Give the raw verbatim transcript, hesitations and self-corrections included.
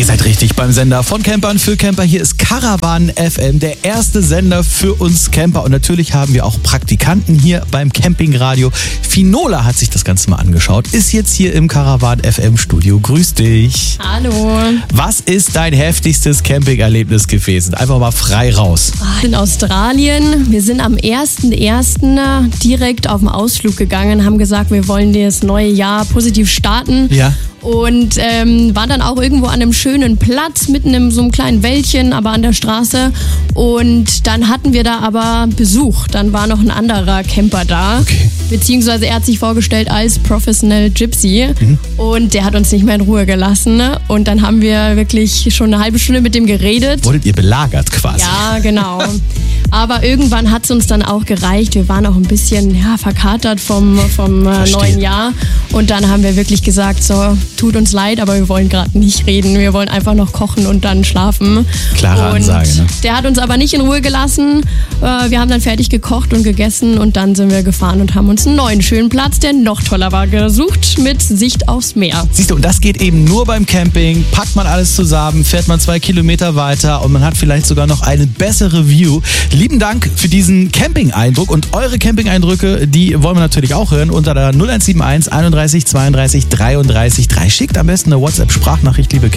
seid richtig beim Sender von Campern für Camper. Hier ist Caravan F M, der erste Sender für uns Camper. Und natürlich haben wir auch Praktikanten hier beim Campingradio. Finola hat sich das Ganze mal angeschaut, ist jetzt hier im Caravan F M Studio. Grüß dich. Hallo. Was ist dein heftigstes Campingerlebnis gewesen? Einfach mal frei raus. In Australien. Wir sind am ersten ersten direkt auf den Ausflug gegangen, haben gesagt, wir wollen das neue Jahr positiv starten. Ja. Und ähm, waren dann auch irgendwo an einem schönen Platz, mitten in so einem kleinen Wäldchen, aber an der Straße. Und dann hatten wir da aber Besuch. Dann war noch ein anderer Camper da. Okay. Beziehungsweise er hat sich vorgestellt als Professional Gypsy. Mhm. Und der hat uns nicht mehr in Ruhe gelassen. Und dann haben wir wirklich schon eine halbe Stunde mit dem geredet. Wurdet ihr belagert quasi? Ja, genau. Aber irgendwann hat es uns dann auch gereicht. Wir waren auch ein bisschen ja, verkatert vom, vom äh, neuen Jahr. Und dann haben wir wirklich gesagt, so, tut uns leid, aber wir wollen gerade nicht reden. Wir wollen einfach noch kochen und dann schlafen. Klare und Ansage, ne? Der hat uns aber nicht in Ruhe gelassen. Äh, wir haben dann fertig gekocht und gegessen und dann sind wir gefahren und haben uns einen neuen schönen Platz, der noch toller war, gesucht mit Sicht aufs Meer. Siehst du, und das geht eben nur beim Camping. Packt man alles zusammen, fährt man zwei Kilometer weiter und man hat vielleicht sogar noch eine bessere View. Lieben Dank für diesen Camping-Eindruck und eure Camping-Eindrücke, die wollen wir natürlich auch hören unter der null eins sieben eins einunddreißig zweiunddreißig dreiunddreißig drei. Schickt am besten eine WhatsApp-Sprachnachricht, liebe Camper.